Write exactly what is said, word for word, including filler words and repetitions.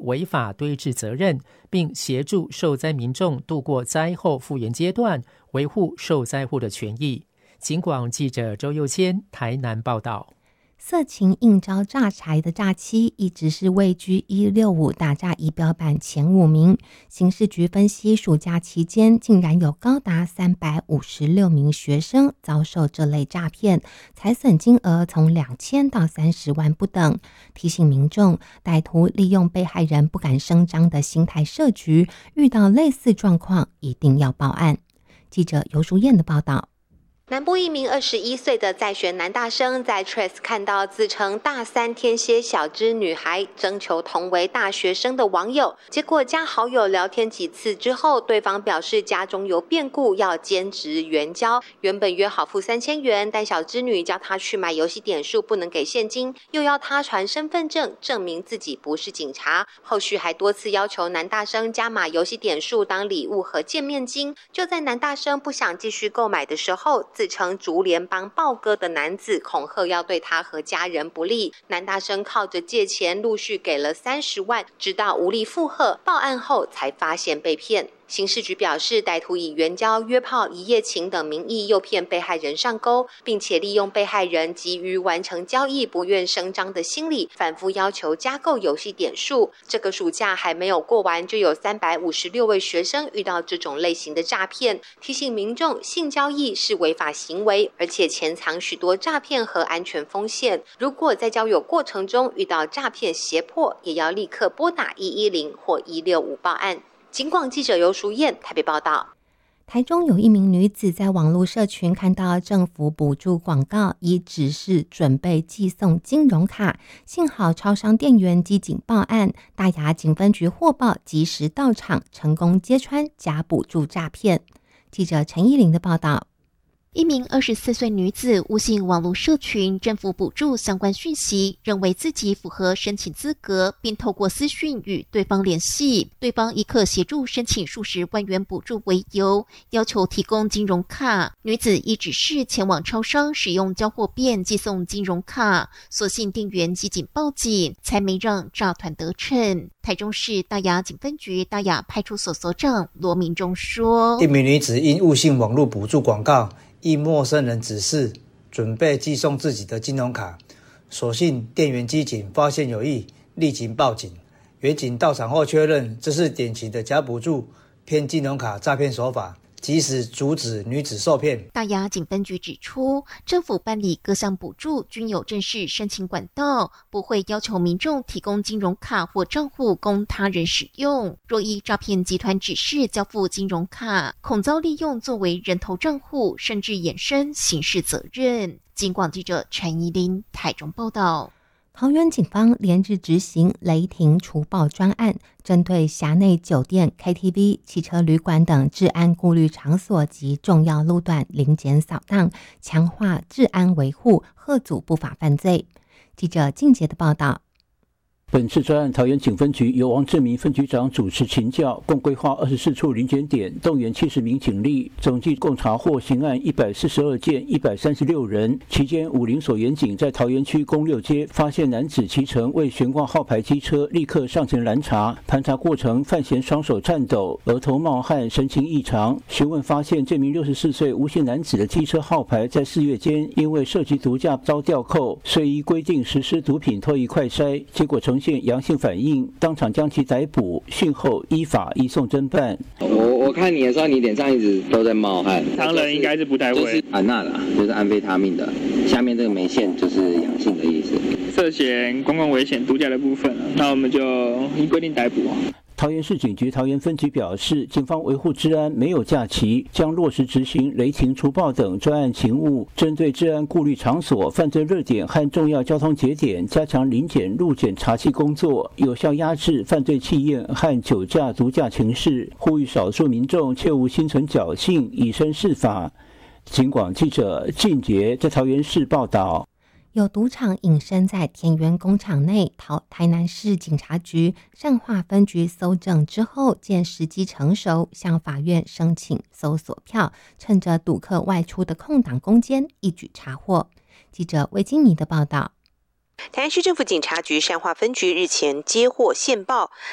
违法堆置责任，并协助受灾民众度过灾后复原阶段，维护受灾户的权益。警广记者周佑谦台南报道。 色情应招诈财的诈欺一直是位居一六五打诈仪表板前五名。刑事局分析，暑假期间竟然有高达三百五十六名学生遭受这类诈骗，财损金额从两千到三十万不等。提醒民众，歹徒利用被害人不敢声张的心态设局，遇到类似状况一定要报案。记者游淑燕的报道。 南部一名二十一岁的在学男大生在 Threads 看到自称大三天蝎小只女孩征求同为大学生的网友，结果加好友聊天几次之后，对方表示家中有变故要兼职援交，原本约好付三千元，但小织女叫他去买游戏点数不能给现金，又要他传身份证证明自己不是警察，后续还多次要求男大生加码游戏点数当礼物和见面金。就在男大生不想继续购买的时候，自称竹联帮豹哥的男子恐吓要对他和家人不利，男大生靠着借钱陆续给了三十万，直到无力负荷，报案后才发现被骗。刑事局表示，歹徒以援交、约炮、一夜情等名义诱骗被害人上钩，并且利用被害人急于完成交易不愿声张的心理，反复要求加购游戏点数。这个暑假还没有过完，就有三百五十六位学生遇到这种类型的诈骗。提醒民众，性交易是违法行为，而且潜藏许多诈骗和安全风险。如果在交友过程中遇到诈骗胁迫，也要立刻拨打一一零或一六五报案。警广记者游淑燕台北报道。 台中有一名女子在网络社群看到政府补助广告，已指示准备寄送金融卡，幸好超商店员机警报案，大雅警分局获报，及时到场，成功揭穿假补助诈骗。记者陈依玲的报道。 一名二十四岁女子误信网络社群政府补助相关讯息，认为自己符合申请资格，并透过私讯与对方联系，对方以可协助申请数十万元补助为由，要求提供金融卡。女子亦只是前往超商使用交货便寄送金融卡，所幸店员机警报警，才没让诈团得逞。台中市大雅警分局大雅派出所所长罗明忠说， 一名女子因误信网络补助广告，依陌生人指示准备寄送自己的金融卡，所幸店员机警发现有异，立即报警。员警到场后确认，这是典型的假补助骗金融卡诈骗手法，及时阻止女子受骗。 大雅警分局指出，政府办理各项补助均有正式申请管道，不会要求民众提供金融卡或账户供他人使用。若依诈骗集团指示交付金融卡，恐遭利用作为人头账户，甚至衍生刑事责任。警广记者陈怡琳台中报道。 桃园警方连日执行雷霆除暴专案，针对辖内酒店、K T V、汽车旅馆等治安顾虑场所及重要路段临检扫荡，强化治安维护，遏阻不法犯罪。记者静杰的报道。 本次专案，桃园警分局由王志明分局长主持勤教，共规划二十四处临检点，动员七十名警力，总计共查获刑案一百四十二件，一百三十六人。期间，武林所员警在桃园区公六街发现男子骑乘未悬挂号牌机车，立刻上前拦查。盘查过程，犯嫌双手颤抖，额头冒汗，神情异常。询问发现，这名六十四岁吴姓男子的机车号牌在四月间因为涉及毒驾遭吊扣，遂依规定实施毒品唾液快筛，结果呈现阳性反应，当场将其逮捕，讯后依法移送侦办。 我我看你的时候，你脸上一直都在冒汗， 常人应该是不太会。 就是安娜啦，就是安非他命的，下面这个眉线就是阳性的意思。 涉嫌公共危险毒驾的部分，那我们就依规定逮捕。 桃园市警局桃园分局表示，警方维护治安没有假期，将落实执行雷霆除暴等专案勤务，针对治安顾虑场所、犯罪热点和重要交通节点，加强临检、路检查缉工作，有效压制犯罪气焰和酒驾、毒驾情事，呼吁少数民众切勿心存侥幸，以身试法。警广记者靳杰在桃园市报道。 有赌场隐身在田园工厂内，桃台南市警察局善化分局搜证之后，见时机成熟，向法院申请搜索票，趁着赌客外出的空档攻坚，一举查获。记者魏金妮的报道。 台南市政府警察局善化分局日前接获线报，